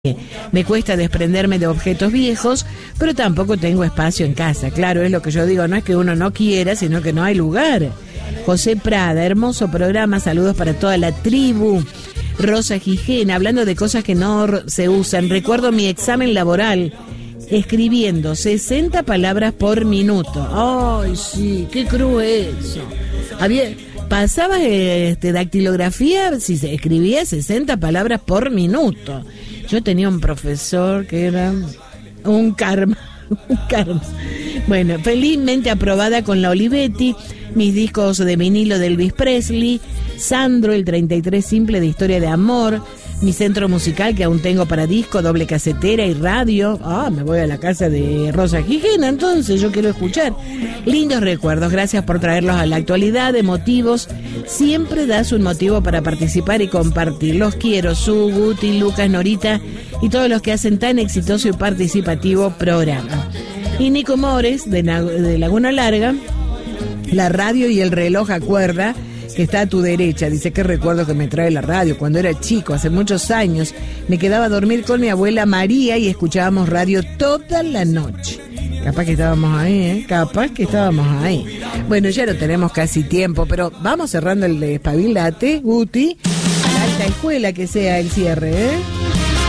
Me cuesta desprenderme de objetos viejos, pero tampoco tengo espacio en casa. Claro, es lo que yo digo, no es que uno no quiera, sino que no hay lugar. José Prada, hermoso programa, saludos para toda la tribu. Rosa Gijena, hablando de cosas que no se usan, recuerdo mi examen laboral, escribiendo 60 palabras por minuto. ¡Ay, sí! ¡Qué cruel eso! Pasaba dactilografía si se escribía 60 palabras por minuto. Yo tenía un profesor que era un karma. Bueno, felizmente aprobada con la Olivetti, mis discos de vinilo de Elvis Presley, Sandro, el 33 simple de Historia de Amor, mi centro musical que aún tengo para disco, doble casetera y radio. Me voy a la casa de Rosa Gijena, entonces yo quiero escuchar. Lindos recuerdos, gracias por traerlos a la actualidad, emotivos. Siempre das un motivo para participar y compartir. Los quiero, Su, Guti, Lucas, Norita y todos los que hacen tan exitoso y participativo programa. Y Nico Mores, de Laguna Larga, la radio y el reloj a cuerda, que está a tu derecha. Dice, qué recuerdo que me trae la radio. Cuando era chico, hace muchos años, me quedaba a dormir con mi abuela María y escuchábamos radio toda la noche. Capaz que estábamos ahí, Bueno, ya no tenemos casi tiempo, pero vamos cerrando el Espabilate, Guti, a la alta escuela que sea el cierre,